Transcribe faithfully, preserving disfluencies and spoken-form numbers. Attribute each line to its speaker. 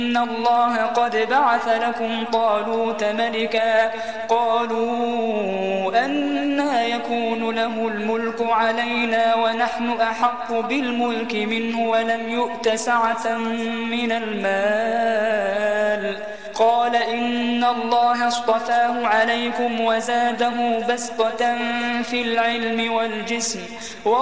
Speaker 1: إن الله قد بعث لكم طالوت ملكا قالوا أنى يكون له الملك علينا ونحن أحق بالملك منه ولم يؤت سعة من المال قال إن الله اصطفاه عليكم وزاده بسطة في العلم والجسم